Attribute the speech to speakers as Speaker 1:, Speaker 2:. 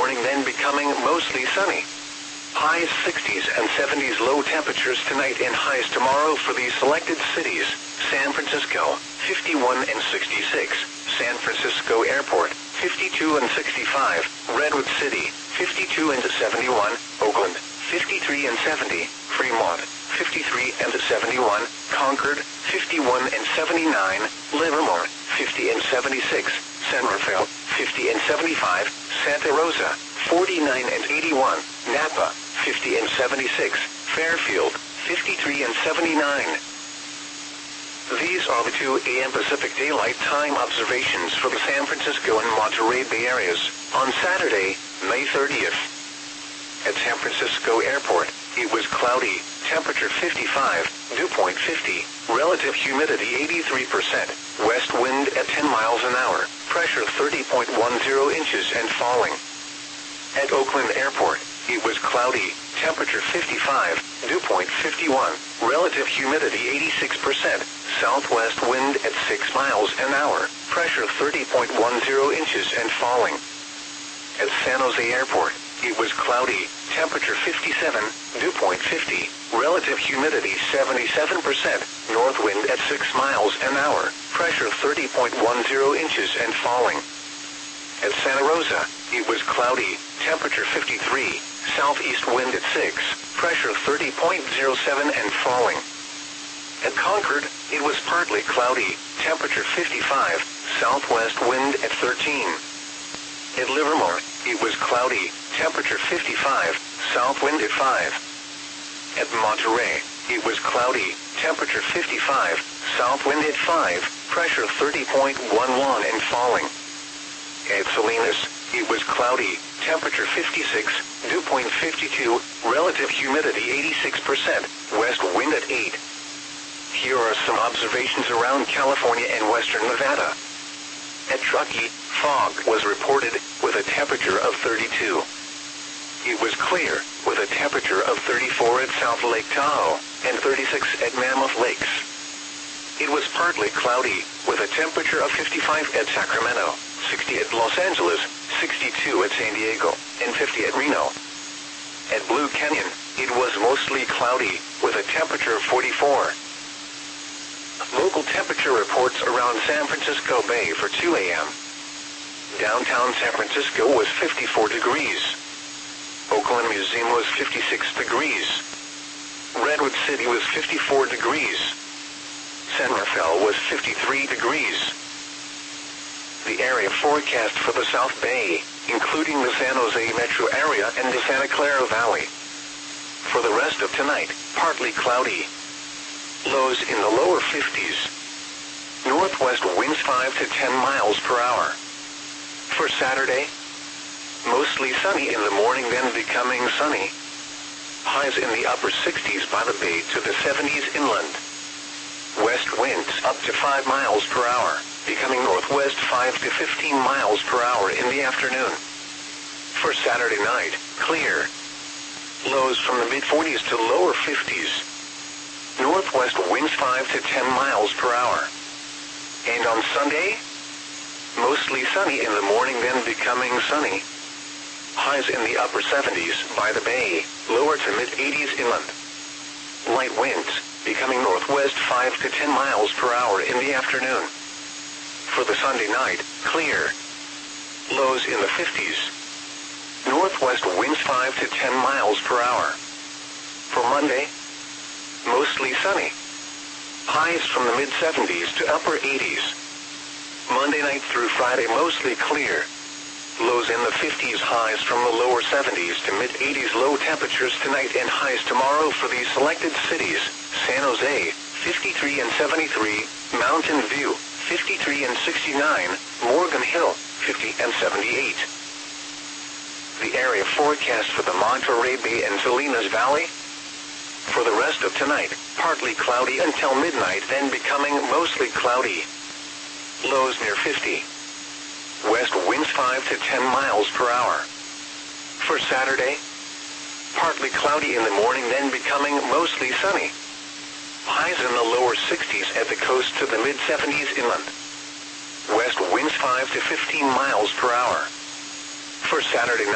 Speaker 1: morning, then becoming mostly sunny. Highs 60s and 70s, low temperatures tonight and highs tomorrow for these selected cities. San Francisco, 51 and 66. San Francisco Airport, 52 and 65. Redwood City, 52 and 71. Oakland, 53 and 70. Fremont, 53 and 71. Concord, 51 and 79. Livermore, 50 and 76. San Rafael, 50 and 75. Santa Rosa, 49 and 81. Napa, 50 and 76. Fairfield, 53 and 79. These are the 2 a.m. Pacific Daylight Time observations for the San Francisco and Monterey Bay areas on Saturday, May 30th. At San Francisco Airport, it was cloudy, temperature 55, dew point 50, relative humidity 83%, west wind at 10 miles an hour, pressure 30.10 inches and falling. At Oakland Airport, it was cloudy, temperature 55, dew point 51, relative humidity 86%, southwest wind at 6 miles an hour, pressure 30.10 inches and falling. At San Jose Airport, it was cloudy, temperature 57, dew point 50, relative humidity 77%, north wind at 6 miles an hour, pressure 30.10 inches and falling. At Santa Rosa, it was cloudy, temperature 53, southeast wind at 6, pressure 30.07 and falling. At Concord, it was partly cloudy, temperature 55, southwest wind at 13. At Livermore, it was cloudy, temperature 55, south wind at 5. At Monterey, it was cloudy, temperature 55, south wind at 5, pressure 30.11 and falling. At Salinas, it was cloudy, temperature 56, dew point 52, relative humidity 86%, west wind at 8. Here are some observations around California and western Nevada. At Truckee, fog was reported with a temperature of 32. It was clear with a temperature of 34 at South Lake Tahoe and 36 at Mammoth Lakes. It was partly cloudy with a temperature of 55 at Sacramento, 60 at Los Angeles, 62 at San Diego, and 50 at Reno. At Blue Canyon, it was mostly cloudy with a temperature of 44. Local temperature reports around San Francisco Bay for 2 a.m. Downtown San Francisco was 54 degrees. Oakland Museum was 56 degrees. Redwood City was 54 degrees. San Rafael was 53 degrees. The area forecast for the South Bay, including the San Jose metro area and the Santa Clara Valley. For the rest of tonight, partly cloudy. Lows in the lower 50s. Northwest winds 5 to 10 miles per hour. For Saturday, mostly sunny in the morning, then becoming sunny. Highs in the upper 60s by the bay to the 70s inland. West winds up to 5 miles per hour, becoming northwest 5 to 15 miles per hour in the afternoon. For Saturday night, clear. Lows from the mid-40s to lower 50s. Northwest winds 5 to 10 miles per hour. And on Sunday, mostly sunny in the morning, then becoming sunny. Highs in the upper 70s by the bay, lower to mid-80s inland. Light winds, becoming northwest 5 to 10 miles per hour in the afternoon. For the Sunday night, clear. Lows in the 50s. Northwest winds 5 to 10 miles per hour. For Monday, mostly sunny. Highs from the mid-70s to upper 80s. Monday night through Friday, mostly clear. Lows in the 50s, highs from the lower 70s to mid-80s. Low temperatures tonight and highs tomorrow for these selected cities. San Jose, 53 and 73. Mountain View, 53 and 69. Morgan Hill, 50 and 78. The area forecast for the Monterey Bay and Salinas Valley. For the rest of tonight, partly cloudy until midnight, then becoming mostly cloudy. Lows near 50. West winds 5 to 10 miles per hour. For Saturday, partly cloudy in the morning, then becoming mostly sunny. Highs in the lower 60s at the coast to the mid-70s inland. West winds 5 to 15 miles per hour. For Saturday night,